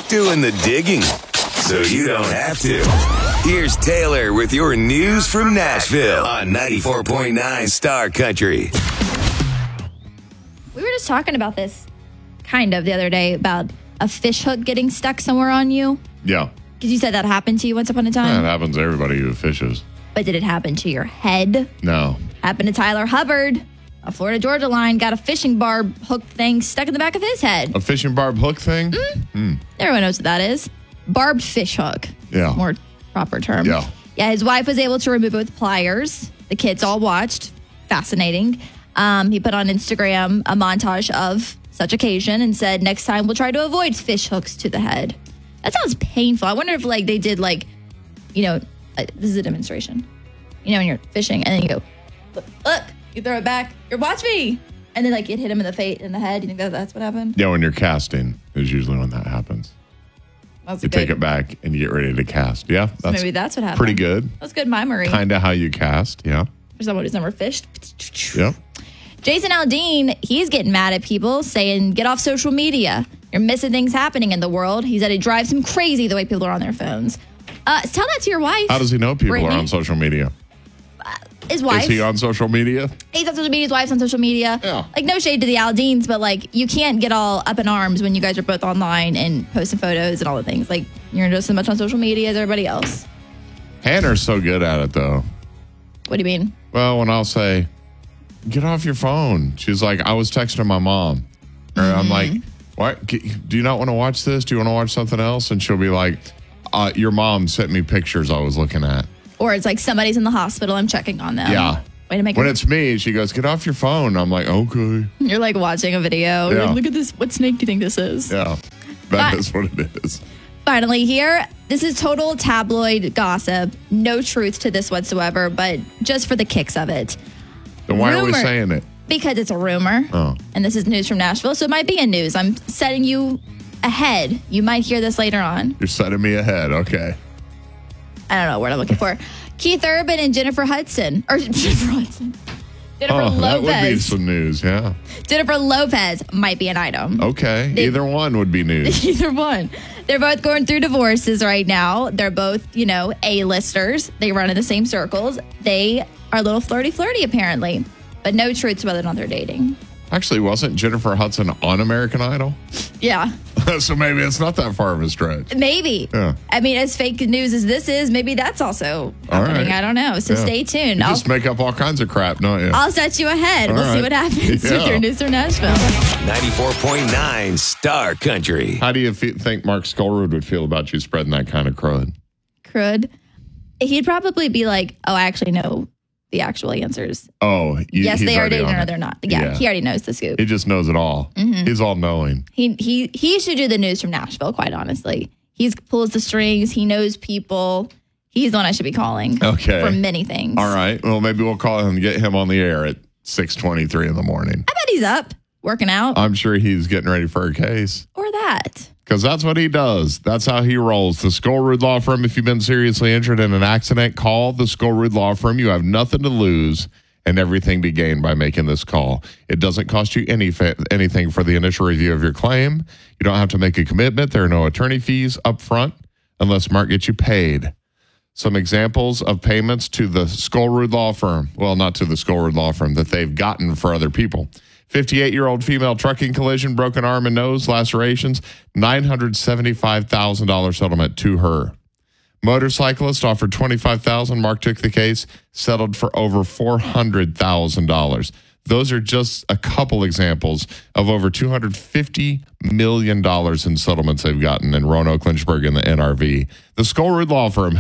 doing the digging, so you don't have to. Here's Taylor with your news from Nashville on 94.9 Star Country. We were just talking about this kind of the other day about a fish hook getting stuck somewhere on you. Yeah. Because you said that happened to you once upon a time. That happens to everybody who fishes. But did it happen to your head? No. Happened to Tyler Hubbard. A Florida Georgia line got a fishing barb hook thing stuck in the back of his head. A fishing barb hook thing? Everyone knows what that is. Barbed fish hook. Yeah. More proper term. Yeah. Yeah, his wife was able to remove it with pliers. The kids all watched. Fascinating. He put on Instagram a montage of such occasion and said, next time we'll try to avoid fish hooks to the head. That sounds painful. I wonder if they did this is a demonstration. When you're fishing and then you go, look, you throw it back, watch me. And then it hit him in the head. You think that's what happened? Yeah, when you're casting is usually when that happens. You take it back and you get ready to cast. Yeah, maybe that's what happened. Pretty good. That's good memory. Kind of how you cast, yeah. For someone who's never fished. Yeah. Jason Aldean, he's getting mad at people saying, get off social media. You're missing things happening in the world. He said it drives him crazy the way people are on their phones. Tell that to your wife. How does he know people Brittany. are on social media? His wife. Is he on social media? He's on social media. His wife's on social media. Yeah. No shade to the Aldeans, but you can't get all up in arms when you guys are both online and posting photos and all the things. You're just as much on social media as everybody else. Hannah's so good at it, though. What do you mean? Well, when I'll say, get off your phone, she's like, I was texting my mom. Or I'm like, what? Do you not want to watch this? Do you want to watch something else? And she'll be like, your mom sent me pictures I was looking at. Or it's somebody's in the hospital. I'm checking on them. Yeah. Way to make when it's me, she goes, get off your phone. I'm like, okay. You're watching a video. Yeah. You're look at this. What snake do you think this is? Yeah. That is what it is. Finally here, this is total tabloid gossip. No truth to this whatsoever, but just for the kicks of it. Then why are we saying it? Because it's a rumor. Oh. And this is news from Nashville, so it might be a news. I'm setting you ahead. You might hear this later on. You're setting me ahead. Okay. I don't know what I'm looking for. Keith Urban and Jennifer Hudson. Jennifer Lopez. That would be some news, yeah. Jennifer Lopez might be an item. Okay. Either one would be news. Either one. They're both going through divorces right now. They're both, A-listers. They run in the same circles. They are a little flirty apparently. But no truth to whether or not they're dating. Actually, wasn't Jennifer Hudson on American Idol? Yeah. So maybe it's not that far of a stretch. Maybe. Yeah. I mean, as fake news as this is, maybe that's also happening. Right. I don't know. So stay tuned. You just make up all kinds of crap, don't you? I'll set you ahead. We'll see what happens with your news from Nashville. 94.9 Star Country. How do you think Mark Skolrud would feel about you spreading that kind of crud? Crud? He'd probably be like, oh, I actually know the actual answers. Oh, yes, they are dating or they're not. Yeah, he already knows the scoop. He just knows it all. Mm-hmm. He's all knowing. He should do the news from Nashville, quite honestly. He pulls the strings. He knows people. He's the one I should be calling for many things. All right. Well, maybe we'll call him and get him on the air at 6:23 in the morning. I bet he's up, working out. I'm sure he's getting ready for a case. Or that. Because that's what he does. That's how he rolls. The Skolrud Law Firm, if you've been seriously injured in an accident, call the Skolrud Law Firm. You have nothing to lose and everything to gain by making this call. It doesn't cost you anything for the initial review of your claim. You don't have to make a commitment. There are no attorney fees up front unless Mark gets you paid. Some examples of payments to the Skolrud Law Firm. Well, not to the Skolrud Law Firm, that they've gotten for other people. 58-year-old female trucking collision, broken arm and nose, lacerations, $975,000 settlement to her. Motorcyclist offered $25,000. Mark took the case, settled for over $400,000. Those are just a couple examples of over $250 million in settlements they've gotten in Roanoke, Lynchburg, and the NRV. The Skolrud Law Firm.